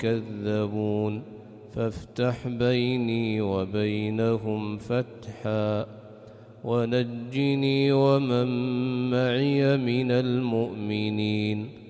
كذبون فافتح بيني وبينهم فتحا ونجني ومن معي من المؤمنين